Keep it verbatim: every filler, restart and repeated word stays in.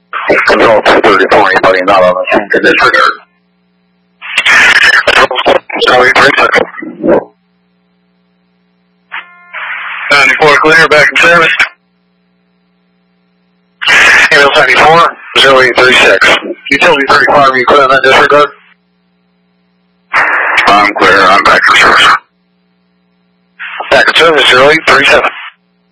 Control two thirty-four, anybody not on the scene to disregard. Charlie three six. ninety-four clear, back in service. Ambulance ninety-four, zero eight three six. Utility thirty-five, are you clear on that disregard? I'm clear, I'm back in service. Back in service, zero eight three seven.